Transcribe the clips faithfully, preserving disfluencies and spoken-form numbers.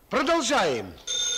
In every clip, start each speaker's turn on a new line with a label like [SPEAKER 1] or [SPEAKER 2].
[SPEAKER 1] Продолжаем.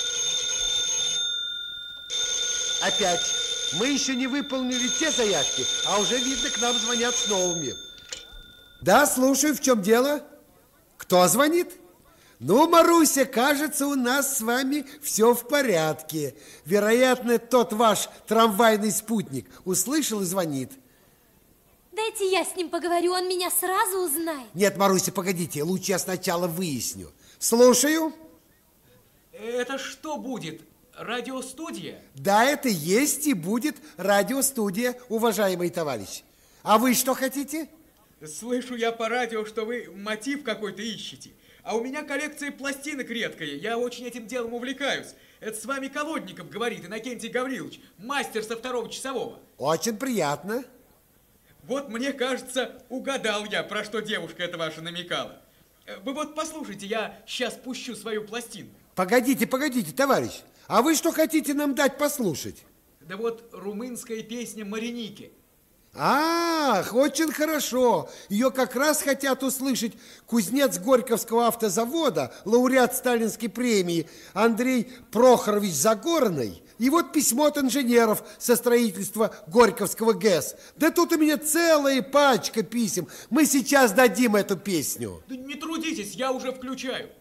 [SPEAKER 1] Опять. Мы еще не выполнили те заявки, а уже, видно, к нам звонят с новыми. Да, слушаю, в чем дело? Кто звонит? Ну, Маруся, кажется, у нас с вами все в порядке. Вероятно, тот ваш трамвайный спутник услышал и звонит.
[SPEAKER 2] Дайте я с ним поговорю, он меня сразу узнает.
[SPEAKER 1] Нет, Маруся, погодите, лучше я сначала выясню. Слушаю.
[SPEAKER 3] Это что будет? Радиостудия?
[SPEAKER 1] Да, это есть и будет радиостудия, уважаемый товарищ. А вы что хотите?
[SPEAKER 3] Слышу я по радио, что вы мотив какой-то ищете. А у меня коллекция пластинок редкая. Я очень этим делом увлекаюсь. Это с вами Колодников говорит, Иннокентий Гаврилович, мастер со второго часового.
[SPEAKER 1] Очень приятно.
[SPEAKER 3] Вот мне кажется, угадал я, про что девушка эта ваша намекала. Вы вот послушайте, я сейчас пущу свою пластинку.
[SPEAKER 1] Погодите, погодите, товарищ. А вы что хотите нам дать послушать?
[SPEAKER 3] Да вот румынская песня «Мариники».
[SPEAKER 1] Ах, очень хорошо. Ее как раз хотят услышать кузнец Горьковского автозавода, лауреат Сталинской премии Андрей Прохорович Загорный. И вот письмо от инженеров со строительства Горьковского ГЭС. Да тут у меня целая пачка писем. Мы сейчас дадим эту песню.
[SPEAKER 3] Да не трудитесь, я уже включаю.